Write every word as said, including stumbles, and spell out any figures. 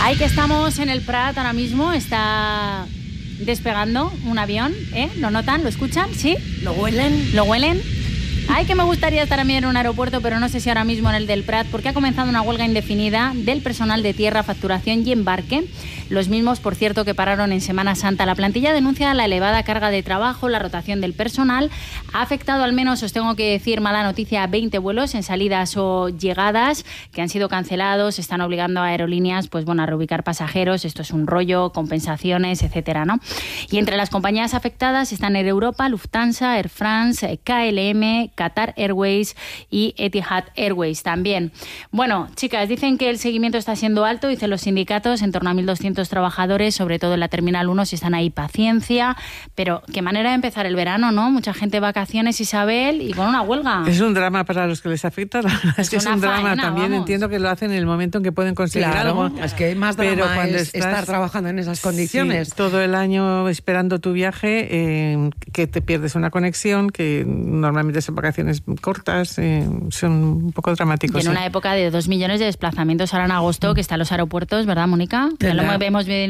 Ahí que estamos en el Prat ahora mismo, está despegando un avión, ¿eh? ¿Lo notan? ¿Lo escuchan? ¿Sí? ¿Lo huelen? ¿Lo huelen? Ay, que me gustaría estar a mí en un aeropuerto, pero no sé si ahora mismo en el del Prat, porque ha comenzado una huelga indefinida del personal de tierra, facturación y embarque. Los mismos, por cierto, que pararon en Semana Santa. La plantilla denuncia la elevada carga de trabajo, la rotación del personal. Ha afectado al menos, os tengo que decir, mala noticia, a veinte vuelos en salidas o llegadas que han sido cancelados. Están obligando a aerolíneas pues, bueno, a reubicar pasajeros. Esto es un rollo, compensaciones, etcétera, ¿no? Y entre las compañías afectadas están Air Europa, Lufthansa, Air France, K L M, Qatar Airways y Etihad Airways también. Bueno, chicas, dicen que el seguimiento está siendo alto, dicen los sindicatos, en torno a mil doscientos trabajadores, sobre todo en la Terminal uno, si están ahí, paciencia, pero qué manera de empezar el verano, ¿no? Mucha gente de vacaciones, Isabel, y con una huelga. Es un drama para los que les afecta, la verdad es, es que es un drama. Faena, también vamos. Entiendo que lo hacen en el momento en que pueden conseguir claro, algo. Es que más drama pero cuando es estás, estar trabajando en esas condiciones. Sí, todo el año esperando tu viaje, eh, que te pierdes una conexión, que normalmente son vacaciones cortas, eh, son un poco dramáticos. Y en sí. una época de dos millones de desplazamientos ahora en agosto, que están los aeropuertos, ¿verdad, Mónica? Ya lo hemos